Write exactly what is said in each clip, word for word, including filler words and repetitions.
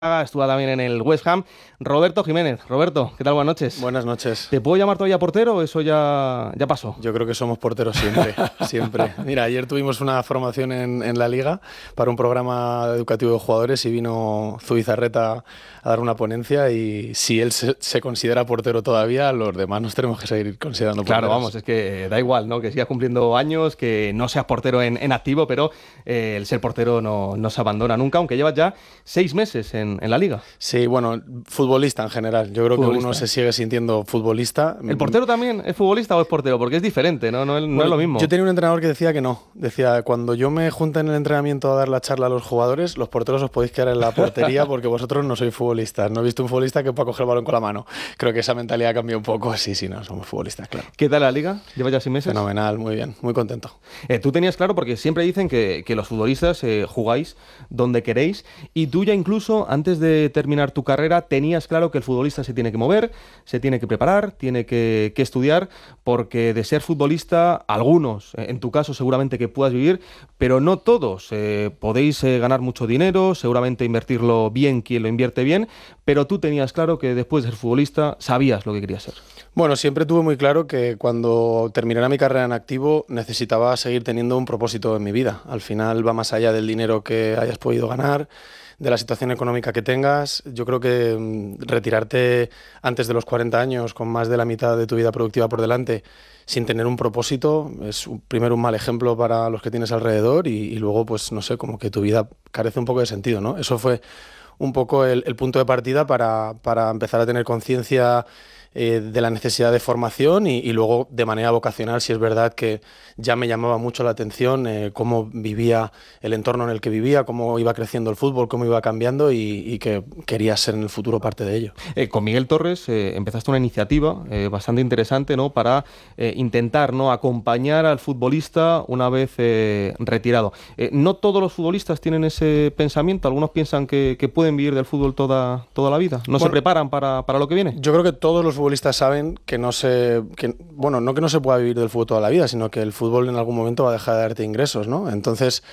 Estuvo también en el West Ham. Roberto Jiménez. Roberto, ¿qué tal? Buenas noches. Buenas noches. ¿Te puedo llamar todavía portero o eso ya, ya pasó? Yo creo que somos porteros siempre, siempre. Mira, ayer tuvimos una formación en, en la Liga para un programa educativo de jugadores y vino Zubizarreta a dar una ponencia y si él se, se considera portero todavía, los demás nos tenemos que seguir considerando porteros. Claro, vamos, es que da igual, ¿no? Que sigas cumpliendo años, que no seas portero en, en activo, pero eh, el ser portero no, no se abandona nunca, aunque llevas ya seis meses en, en la Liga. Sí, bueno, futbolista en general. Yo creo futbolista. que uno se sigue sintiendo futbolista. ¿El portero también es futbolista o es portero? Porque es diferente, ¿no? No, no bueno, es lo mismo. Yo tenía un entrenador que decía que no. Decía, cuando yo me junte en el entrenamiento a dar la charla a los jugadores, los porteros os podéis quedar en la portería porque vosotros no sois futbolistas. No he visto un futbolista que pueda coger el balón con la mano. Creo que esa mentalidad cambió un poco. Sí, sí, no, somos futbolistas, claro. ¿Qué tal la Liga? ¿Llevas ya seis meses? Fenomenal, muy bien, muy contento. Eh, tú tenías claro, porque siempre dicen que, que los futbolistas eh, jugáis donde queréis, y tú ya incluso, antes de terminar tu carrera, tenías claro que el futbolista se tiene que mover, se tiene que preparar, tiene que, que estudiar, porque de ser futbolista, algunos, en tu caso seguramente que puedas vivir, pero no todos. Eh, podéis eh, ganar mucho dinero, seguramente invertirlo bien quien lo invierte bien, pero tú tenías claro que después de ser futbolista sabías lo que querías ser. Bueno, siempre tuve muy claro que cuando terminara mi carrera en activo necesitaba seguir teniendo un propósito en mi vida. Al final va más allá del dinero que hayas podido ganar, de la situación económica que tengas. Yo creo que mmm, retirarte antes de los cuarenta años con más de la mitad de tu vida productiva por delante sin tener un propósito es primero un mal ejemplo para los que tienes alrededor y, y luego, pues no sé, como que tu vida carece un poco de sentido, ¿no? Eso fue un poco el, el punto de partida para, para empezar a tener conciencia Eh, de la necesidad de formación y, y luego de manera vocacional, si es verdad que ya me llamaba mucho la atención eh, cómo vivía el entorno en el que vivía, cómo iba creciendo el fútbol, cómo iba cambiando y, y que quería ser en el futuro parte de ello. Eh, con Miguel Torres eh, empezaste una iniciativa eh, bastante interesante, ¿no? Para eh, intentar, ¿no?, acompañar al futbolista una vez eh, retirado. Eh, no todos los futbolistas tienen ese pensamiento, algunos piensan que, que pueden vivir del fútbol toda, toda la vida, no bueno, se preparan para, para lo que viene. Yo creo que todos los futbolistas saben que no se, que, bueno, no que no se pueda vivir del fútbol toda la vida, sino que el fútbol en algún momento va a dejar de darte ingresos, ¿no? Entonces,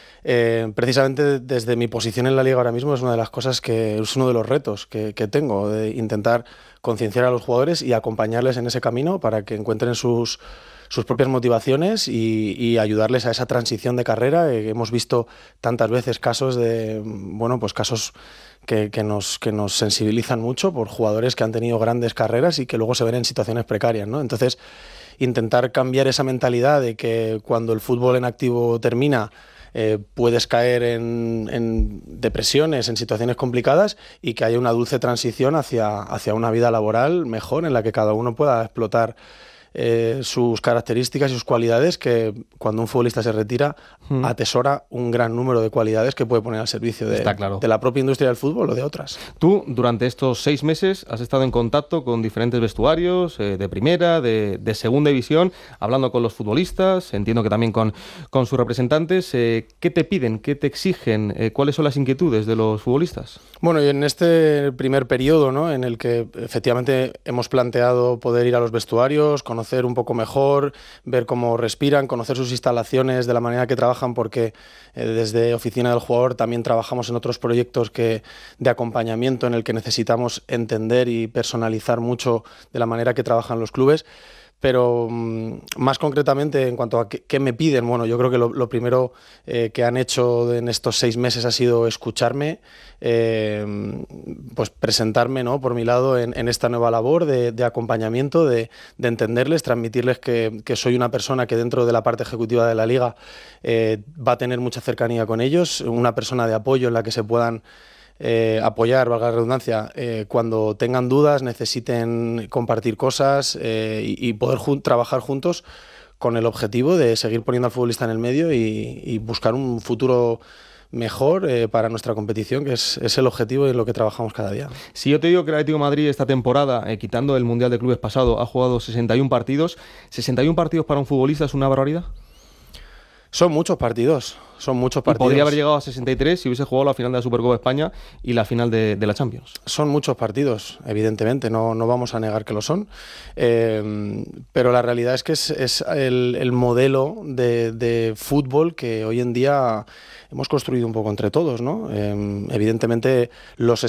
eh, precisamente desde mi posición en la Liga ahora mismo es una de las cosas que es uno de los retos que, que tengo, de intentar concienciar a los jugadores y acompañarles en ese camino para que encuentren sus sus propias motivaciones y, y ayudarles a esa transición de carrera. Eh, hemos visto tantas veces casos de, bueno, pues casos que, que, nos, que nos sensibilizan mucho por jugadores que han tenido grandes carreras y que luego se ven en situaciones precarias, ¿no? Entonces, intentar cambiar esa mentalidad de que cuando el fútbol en activo termina, Eh, puedes caer en, en depresiones, en situaciones complicadas y que haya una dulce transición hacia, hacia una vida laboral mejor en la que cada uno pueda explotar eh, sus características y sus cualidades, que cuando un futbolista se retira hmm. atesora un gran número de cualidades que puede poner al servicio de, claro. de la propia industria del fútbol o de otras. Tú, durante estos seis meses, has estado en contacto con diferentes vestuarios eh, de primera, de, de segunda división, hablando con los futbolistas, entiendo que también con, con sus representantes. Eh, ¿Qué te piden? ¿Qué te exigen? Eh, ¿Cuáles son las inquietudes de los futbolistas? Bueno, y en este primer periodo, ¿no?, en el que efectivamente hemos planteado poder ir a los vestuarios, conocer un poco mejor, ver cómo respiran, conocer sus instalaciones, de la manera que trabajan, porque eh, desde Oficina del Jugador también trabajamos en otros proyectos que, de acompañamiento en el que necesitamos entender y personalizar mucho de la manera que trabajan los clubes. Pero mmm, más concretamente en cuanto a qué, qué me piden, bueno, yo creo que lo, lo primero eh, que han hecho en estos seis meses ha sido escucharme, eh, pues presentarme, ¿no?, por mi lado en, en esta nueva labor de, de acompañamiento, de, de entenderles, transmitirles que, que soy una persona que dentro de la parte ejecutiva de la Liga eh, va a tener mucha cercanía con ellos, una persona de apoyo en la que se puedan Eh, apoyar, valga la redundancia, eh, cuando tengan dudas, necesiten compartir cosas eh, y, y poder jun- trabajar juntos con el objetivo de seguir poniendo al futbolista en el medio y, y buscar un futuro mejor eh, para nuestra competición, que es, es el objetivo y en lo que trabajamos cada día. Si yo te digo que el Atlético de Madrid esta temporada, eh, quitando el Mundial de Clubes pasado, ha jugado sesenta y uno partidos, ¿sesenta y uno partidos para un futbolista es una barbaridad? Son muchos partidos, son muchos Y partidos. podría haber llegado a sesenta y tres si hubiese jugado la final de la Supercopa de España y la final de, de la Champions. Son muchos partidos, evidentemente, no, no vamos a negar que lo son, eh, pero la realidad es que es, es el, el modelo de, de fútbol que hoy en día hemos construido un poco entre todos, ¿no? Eh, evidentemente los